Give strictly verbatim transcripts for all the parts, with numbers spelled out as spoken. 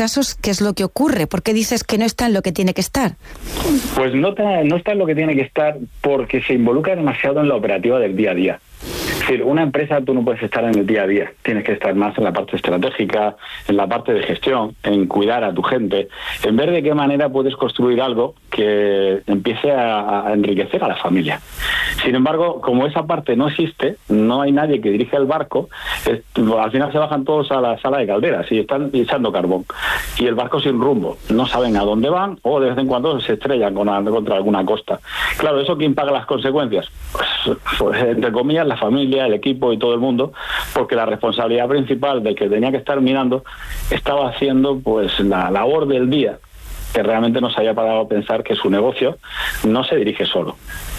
casos, ¿qué es lo que ocurre? ¿Por qué dices que no está en lo que tiene que estar? Pues no está, no está en lo que tiene que estar porque se involucra demasiado en la operativa del día a día. Es decir, una empresa tú no puedes estar en el día a día, tienes que estar más en la parte estratégica, en la parte de gestión, en cuidar a tu gente, en ver de qué manera puedes construir algo que empiece a, a enriquecer a la familia. Sin embargo, como esa parte no existe, no hay nadie que dirige el barco, es, al final se bajan todos a la sala de calderas y están echando carbón. Y el barco sin rumbo, no saben a dónde van o de vez en cuando se estrellan con, contra alguna costa. Claro, ¿eso quién paga las consecuencias? Pues, pues entre comillas, la familia, el equipo y todo el mundo, porque la responsabilidad principal del que tenía que estar mirando estaba haciendo pues la labor del día, que realmente no se había parado a pensar que su negocio no se dirige solo.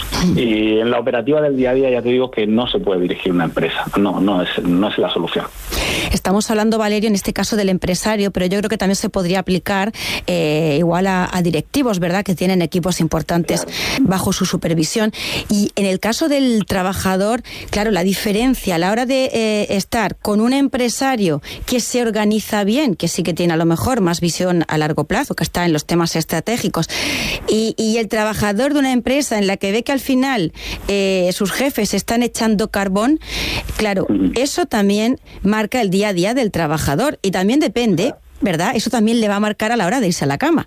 Y en la operativa del día a día ya te digo que no se puede dirigir una empresa, no, no es, no es la solución. Estamos hablando, Valerio, en este caso del empresario, pero yo creo que también se podría aplicar eh, igual a, a directivos, ¿verdad?, que tienen equipos importantes claro. bajo su supervisión. Y en el caso del trabajador, claro, la diferencia a la hora de eh, estar con un empresario que se organiza bien, que sí que tiene a lo mejor más visión a largo plazo, que está en los temas estratégicos, y, y el trabajador de una empresa en la que ve que al final eh, sus jefes están echando carbón, claro, eso también marca el día a día del trabajador y también depende, ¿verdad? Eso también le va a marcar a la hora de irse a la cama.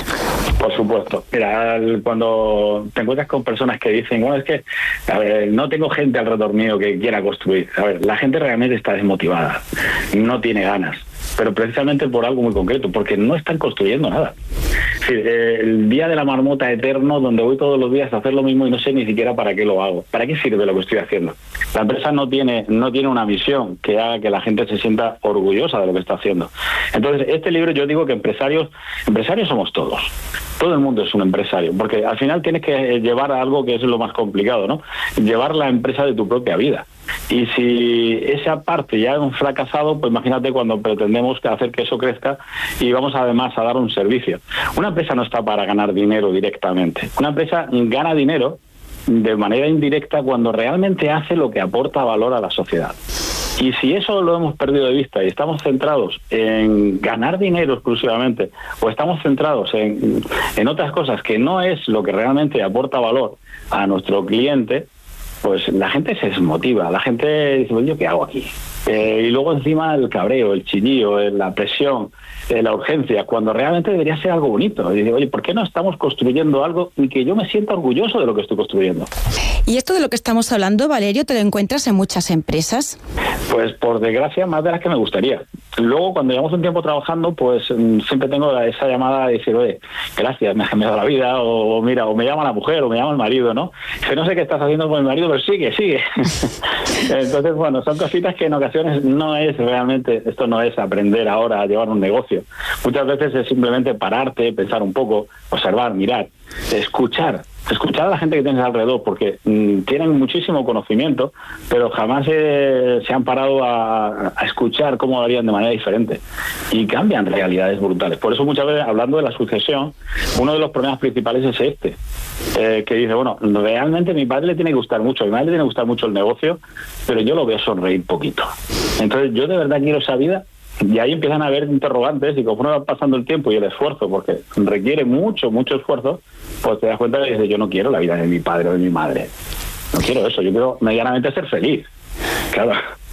Por supuesto. Mira, cuando te encuentras con personas que dicen, bueno, es que a ver, no tengo gente alrededor mío que quiera construir. A ver, la gente realmente está desmotivada, no tiene ganas, pero precisamente por algo muy concreto, porque no están construyendo nada. Sí, eh, el día de la marmota eterno, donde voy todos los días a hacer lo mismo y no sé ni siquiera para qué lo hago. ¿Para qué sirve lo que estoy haciendo? La empresa no tiene, no tiene una misión que haga que la gente se sienta orgullosa de lo que está haciendo. Entonces, este libro yo digo que empresarios, empresarios somos todos. Todo el mundo es un empresario, porque al final tienes que llevar a algo que es lo más complicado, ¿no? Llevar la empresa de tu propia vida. Y si esa parte ya es un fracasado, pues imagínate cuando pretendemos hacer que eso crezca y vamos además a dar un servicio. Una empresa no está para ganar dinero directamente. Una empresa gana dinero de manera indirecta cuando realmente hace lo que aporta valor a la sociedad. Y si eso lo hemos perdido de vista y estamos centrados en ganar dinero exclusivamente o estamos centrados en, en otras cosas que no es lo que realmente aporta valor a nuestro cliente, pues la gente se desmotiva, la gente dice, ¿yo qué hago aquí? Eh, y luego encima el cabreo, el chillío, la presión, eh, la urgencia, cuando realmente debería ser algo bonito. Y dice, oye, ¿por qué no estamos construyendo algo y que yo me sienta orgulloso de lo que estoy construyendo? ¿Y esto de lo que estamos hablando, Valerio, te lo encuentras en muchas empresas? Pues por desgracia, más de las que me gustaría. Luego, cuando llevamos un tiempo trabajando, pues siempre tengo esa llamada de decir, oye, gracias, me has cambiado la vida, o, o mira, o me llama la mujer, o me llama el marido, ¿no? Que no sé qué estás haciendo con el marido, pero sigue, sigue. Entonces, bueno, son cositas que en ocasiones no es realmente, esto no es aprender ahora a llevar un negocio. Muchas veces es simplemente pararte, pensar un poco, observar, mirar, escuchar. Escuchar a la gente que tienes alrededor, porque mmm, tienen muchísimo conocimiento, pero jamás eh, se han parado a, a escuchar cómo lo harían de manera diferente. Y cambian realidades brutales. Por eso muchas veces, hablando de la sucesión, uno de los problemas principales es este. Eh, que dice, bueno, realmente a mi padre le tiene que gustar mucho, a mi madre le tiene que gustar mucho el negocio, pero yo lo veo sonreír poquito. Entonces yo de verdad quiero esa vida. Y ahí empiezan a haber interrogantes y conforme va pasando el tiempo y el esfuerzo, porque requiere mucho, mucho esfuerzo, pues te das cuenta que dices, yo no quiero la vida de mi padre o de mi madre. No quiero eso, yo quiero medianamente ser feliz. Claro,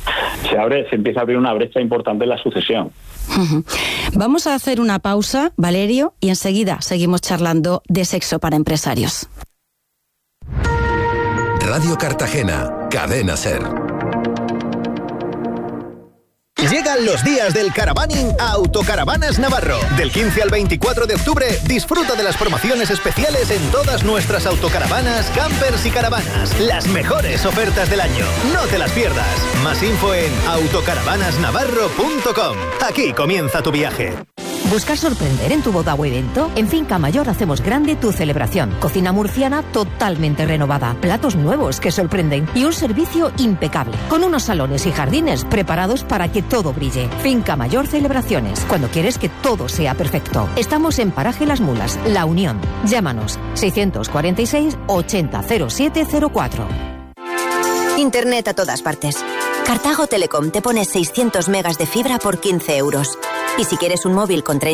se abre, se empieza a abrir una brecha importante en la sucesión. Uh-huh. Vamos a hacer una pausa, Valerio, y enseguida seguimos charlando de sexo para empresarios. Radio Cartagena, Cadena Ser. Llegan los días del caravaning a Autocaravanas Navarro. Del quince al veinticuatro de octubre, disfruta de las promociones especiales en todas nuestras autocaravanas, campers y caravanas. Las mejores ofertas del año. No te las pierdas. Más info en autocaravanas navarro punto com. Aquí comienza tu viaje. ¿Buscas sorprender en tu boda o evento? En Finca Mayor hacemos grande tu celebración. Cocina murciana totalmente renovada, platos nuevos que sorprenden y un servicio impecable, con unos salones y jardines preparados para que todo brille. Finca Mayor Celebraciones, cuando quieres que todo sea perfecto. Estamos en Paraje Las Mulas, La Unión. Llámanos seiscientos cuarenta y seis ochenta cero siete cero cuatro. Internet a todas partes. Cartago Telecom te pone seiscientos megas de fibra por quince euros. Y si quieres un móvil con treinta